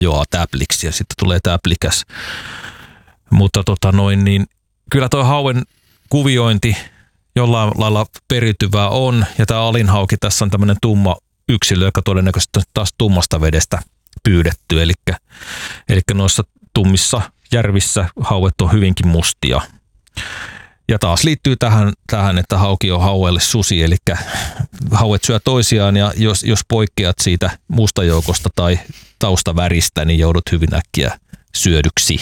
hajoaa täpliksi ja sitten tulee täplikäs. Mutta niin kyllä tuo hauen kuviointi jollain lailla periytyvää on, ja tämä alinhauki tässä on tämmöinen tumma yksilö, joka todennäköisesti on taas tummasta vedestä pyydetty, eli noissa tummissa järvissä hauet on hyvinkin mustia. Ja taas liittyy tähän, että hauki on hauelle susi, eli hauet syö toisiaan, ja jos poikkeat siitä mustajoukosta tai taustaväristä, niin joudut hyvin äkkiä syödyksi.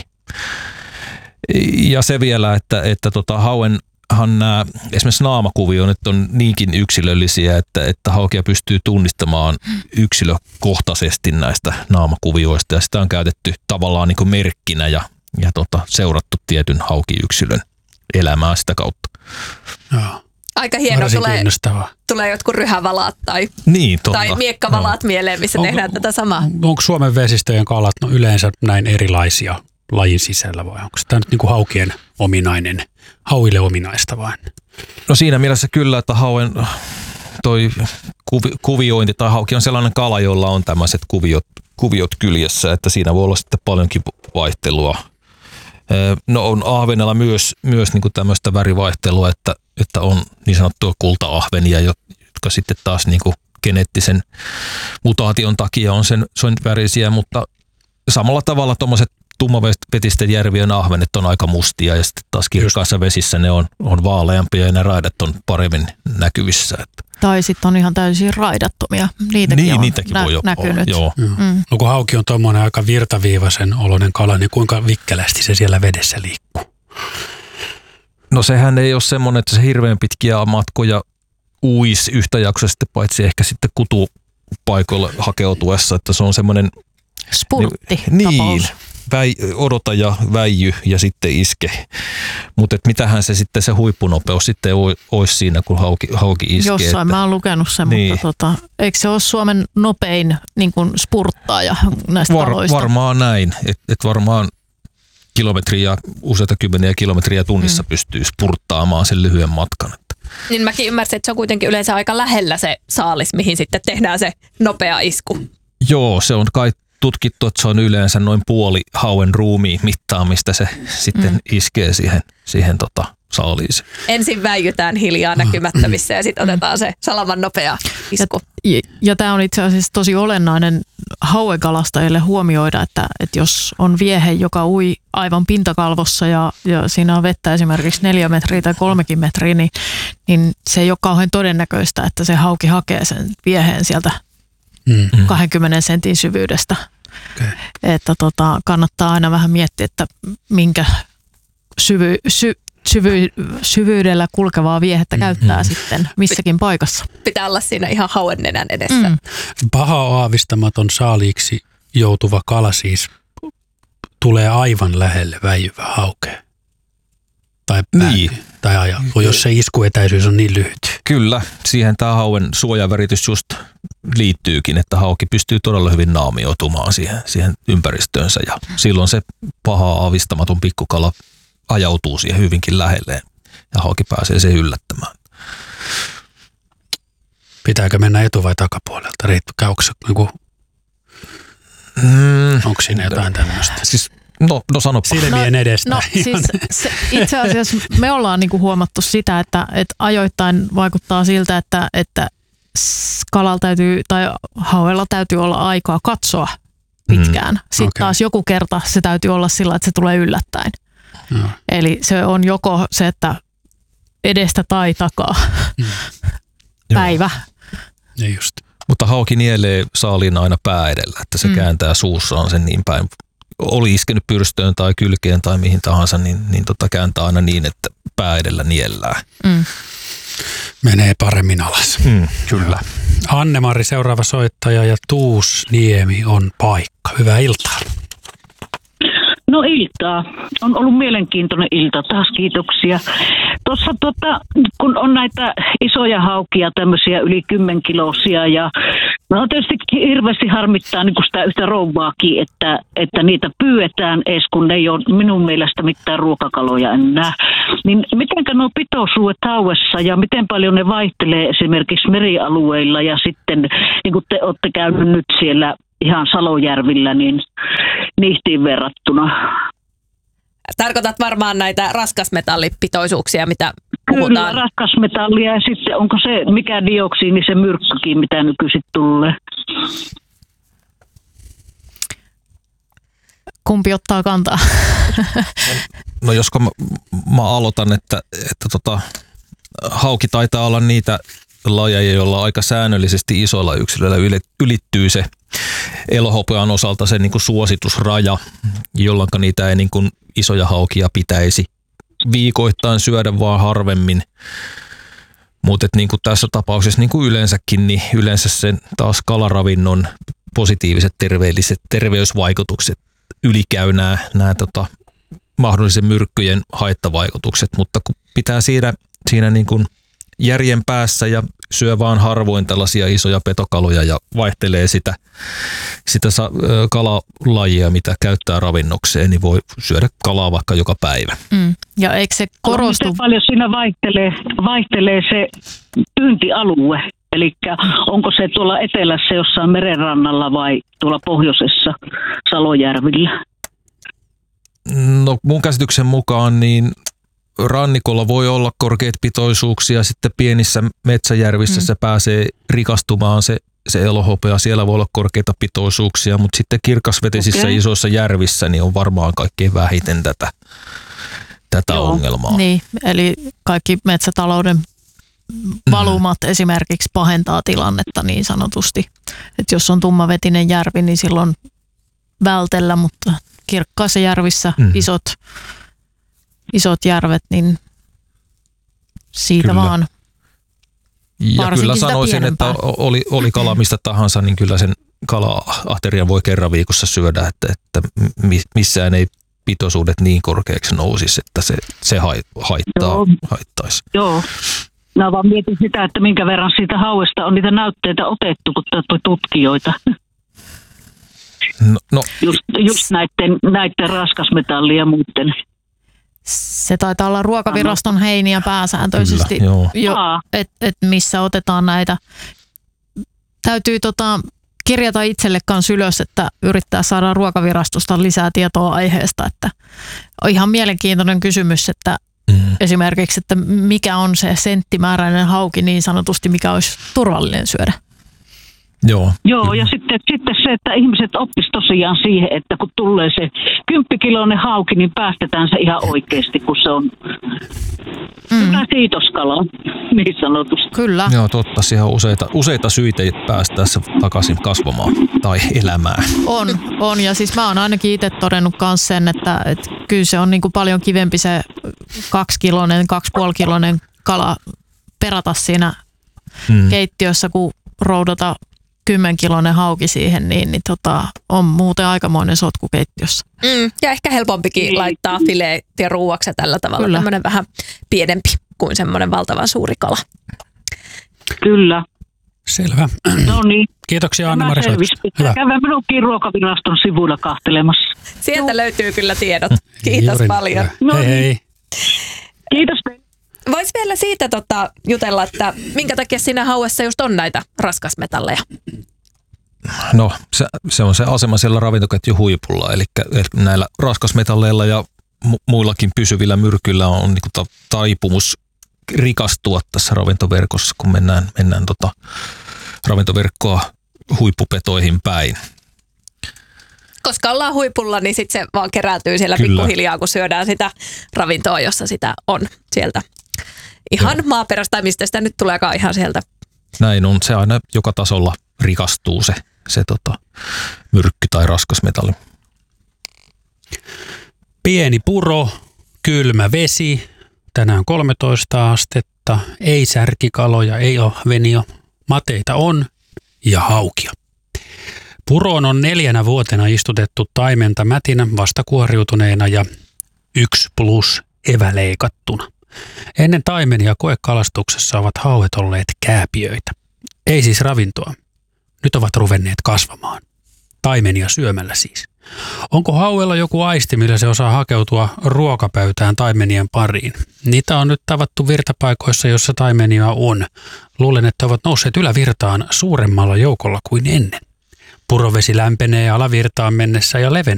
Ja se vielä, että hauenhan nämä esimerkiksi naamakuvioinnit on niinkin yksilöllisiä, että haukia pystyy tunnistamaan yksilökohtaisesti näistä naamakuvioista, ja sitä on käytetty tavallaan niin kuin merkkinä ja seurattu tietyn haukiyksilön elämää sitä kautta. Joo. Aika hieno, tulee jotkut ryhävalat tai miekkavalat mieleen, missä tehdään tätä samaa. Onko Suomen vesistöjen kalat yleensä näin erilaisia lajin sisällä vai onko tämä nyt niin kuin haukien ominainen, hauille ominaista vai? No siinä mielessä kyllä, että hauen toi kuviointi tai hauki on sellainen kala, jolla on tämmöiset kuviot kyljessä, että siinä voi olla sitten paljonkin vaihtelua. No on ahvenella myös niin kuin tämmöistä värivaihtelua, että on niin sanottua kulta-ahvenia, jotka sitten taas niin kuin geneettisen mutaation takia on sen värisiä, mutta samalla tavalla tuommoiset tummavetisten järvien ahvenet on aika mustia ja sitten taas kirkkaissa vesissä ne on vaaleampia ja ne raidat on paremmin näkyvissä. Tai sitten on ihan täysin raidattomia. Niitäkin on näkynyt. Joo. No kun hauki on tuommoinen aika virtaviivaisen oloinen kala, niin kuinka vikkelästi se siellä vedessä liikkuu? No sehän ei ole semmoinen, että se hirveän pitkiä matkoja uisi yhtäjaksoisesti, paitsi ehkä sitten kutupaikoille hakeutuessa, että se on semmoinen spurtti. Niin, odota ja väijy ja sitten iske. Mutta mitähän se sitten se huippunopeus sitten olisi siinä, kun hauki iskee. Jossain mä oon lukenut sen, niin. Mutta eikö se ole Suomen nopein niin kuin spurttaaja näistä taloista? Varmaan näin, että varmaan useita kymmeniä kilometriä tunnissa pystyy spurttaamaan sen lyhyen matkan. Niin mäkin ymmärsin, että se on kuitenkin yleensä aika lähellä se saalis, mihin sitten tehdään se nopea isku. Joo, se on kai tutkittu, että se on yleensä noin puoli hauen ruumiin mittaa, mistä se sitten iskee siihen saaliiseen. Ensin väijytään hiljaa näkymättömissä ja sitten otetaan se salaman nopea isku. Ja tämä on itse asiassa tosi olennainen hauekalastajille huomioida, että jos on viehe, joka ui aivan pintakalvossa ja siinä on vettä esimerkiksi 4 metriä tai 3 metriä, niin se ei ole kauhean todennäköistä, että se hauki hakee sen vieheen sieltä 20 sentin syvyydestä. Okay. Että kannattaa aina vähän miettiä, että minkä syvyydellä kulkevaa viehettä käyttää sitten missäkin paikassa. Pitää olla siinä ihan hauen nenän edessä. Paha aavistamaton saaliiksi joutuva kala siis tulee aivan lähelle väijyvä haukea. Tai ajattu, jos se iskuetäisyys on niin lyhyt. Kyllä, siihen tämä hauen suojaväritys just liittyykin, että hauki pystyy todella hyvin naamioitumaan siihen ympäristöönsä ja silloin se paha aavistamaton pikkukala ajautuu siihen hyvinkin lähelle ja hauki pääsee sen yllättämään. Pitääkö mennä etu- vai takapuolelta? Onko siinä jotain tämmöistä? Siis, no sanopa. Silmien edestä. No siis itse asiassa me ollaan niinku huomattu sitä, että ajoittain vaikuttaa siltä, että kalalla täytyy tai hauella täytyy olla aikaa katsoa pitkään. Sitten taas joku kerta se täytyy olla sillä, että se tulee yllättäen. No. Eli se on joko se, että edestä tai takaa päivä. Niin just. Mutta hauki nielee saaliin aina pää edellä, että se kääntää suussaan sen niin päin. Oli iskenyt pyrstöön tai kylkeen tai mihin tahansa, niin kääntää aina niin, että pää edellä niellää. Menee paremmin alas. Kyllä. Anne-Mari, seuraava soittaja ja Tuusniemi on paikka. Hyvää iltaa. No iltaa. On ollut mielenkiintoinen ilta. Taas kiitoksia. Tuossa kun on näitä isoja haukia, tämmöisiä yli 10-kiloisia ja no tietysti hirveästi harmittaa niin kuin sitä yhtä rouvaakin, että niitä pyydetään edes, kun ne ei ole minun mielestä mitään ruokakaloja enää. Niin mitenkä nuo pitoisuudet hauessa ja miten paljon ne vaihtelee esimerkiksi merialueilla ja sitten niin kuin te olette käynyt nyt siellä ihan Salojärvillä, niin niihtiin verrattuna. Tarkoitat varmaan näitä raskasmetallipitoisuuksia, mitä puhutaan. Kyllä, raskasmetallia ja sitten onko se mikä dioksiini, se myrkkykin, mitä nykyisin tulee. Kumpi ottaa kantaa? No josko mä aloitan, että hauki taitaa olla niitä lajeja, joilla aika säännöllisesti isoilla yksilöillä ylittyy se elohopean osalta se niin kuin suositusraja, jolloin niitä ei niin kuin isoja haukia pitäisi viikoittain syödä vaan harvemmin. Mutta niin kuin tässä tapauksessa niin kuin yleensäkin, niin yleensä sen taas kalaravinnon positiiviset terveysvaikutukset ylikäy nämä mahdollisen myrkkyjen haittavaikutukset, mutta kun pitää siinä niin kuin järjen päässä ja syö vaan harvoin tällaisia isoja petokaloja ja vaihtelee sitä kalalajia, mitä käyttää ravinnokseen, niin voi syödä kalaa vaikka joka päivä. Ja eikö se korostu? Miten paljon siinä vaihtelee se pyyntialue? Eli onko se tuolla etelässä jossain merenrannalla vai tuolla pohjoisessa Salojärvillä? No mun käsityksen mukaan niin rannikolla voi olla korkeat pitoisuuksia, sitten pienissä metsäjärvissä se pääsee rikastumaan se elohopea, siellä voi olla korkeita pitoisuuksia, mutta sitten kirkasvetisissä isoissa järvissä niin on varmaan kaikkein vähiten tätä ongelmaa. Niin, eli kaikki metsätalouden valumat esimerkiksi pahentaa tilannetta niin sanotusti. Että jos on tummavetinen järvi, niin silloin vältellä, mutta kirkkaissa järvissä isot järvet, niin siitä kyllä vaan. Ja kyllä sanoisin, että oli kala mistä tahansa, niin kyllä sen kala-ahterian voi kerran viikossa syödä, että missään ei pitoisuudet niin korkeaksi nousisi, että se haittaisi. Joo. No vaan mietin sitä, että minkä verran siitä hauesta on niitä näytteitä otettu, kun tutkijoita. No. Just näiden raskasmetallien ja muiden. Se taitaa olla Ruokaviraston heiniä pääsääntöisesti, missä otetaan näitä. Täytyy kirjata itselle kanssa ylös, että yrittää saada Ruokavirastosta lisää tietoa aiheesta. Että on ihan mielenkiintoinen kysymys, että esimerkiksi, että mikä on se senttimääräinen hauki niin sanotusti, mikä olisi turvallinen syödä. Joo, ja sitten se, että ihmiset oppisivat tosiaan siihen, että kun tulee se 10-kiloinen hauki, niin päästetään se ihan oikeasti, kun se on hyvä siitoskala, niin sanotusti. Kyllä. Joo, totta. Siihen on useita syitä päästää se takaisin kasvamaan tai elämään. On, ja siis mä oon ainakin itse todennut myös sen, että kyllä se on niin kuin paljon kivempi se 2-kiloinen, 2,5-kiloinen kala perata siinä keittiössä, kun roudata 10-kiloinen hauki siihen, niin on muuten aikamoinen sotku keittiössä. Ja ehkä helpompikin laittaa fileet ja ruuaksi tällä tavalla. Kyllä. Tämmöinen vähän pienempi kuin semmoinen valtavan suuri kala. Kyllä. Selvä. No niin. Kiitoksia Anne-Mari soitosta. Käydään minunkin Ruokaviraston sivuilla kahtelemassa. Sieltä löytyy kyllä tiedot. Kiitos paljon. No niin. Hei. Kiitos. Vois vielä siitä jutella, että minkä takia siinä hauessa just on näitä raskasmetalleja? No se on se asema siellä ravintoketjun huipulla, eli näillä raskasmetalleilla ja muillakin pysyvillä myrkyillä on niin taipumus rikastua tässä ravintoverkossa, kun mennään ravintoverkkoa huippupetoihin päin. Koska ollaan huipulla, niin sitten se vaan kerääntyy siellä pikkuhiljaa, kun syödään sitä ravintoa, jossa sitä on sieltä ihan maaperästä, tai mistä sitä nyt tuleekaan ihan sieltä. Näin on, se aina joka tasolla rikastuu se myrkky tai raskasmetalli. Pieni puro, kylmä vesi, tänään 13 astetta, ei särkikaloja, ei ahvenia, mateita on ja haukia. Puroon on 4 vuotena istutettu taimenta mätinä vastakuoriutuneena ja 1+ eväleikattuna. Ennen taimenia koekalastuksessa ovat hauet olleet kääpiöitä. Ei siis ravintoa. Nyt ovat ruvenneet kasvamaan. Taimenia syömällä siis. Onko hauella joku aisti, millä se osaa hakeutua ruokapöytään taimenien pariin? Niitä on nyt tavattu virtapaikoissa, jossa taimenia on. Luulen, että ovat nousseet ylävirtaan suuremmalla joukolla kuin ennen. Purovesi lämpenee alavirtaan mennessä ja levenee.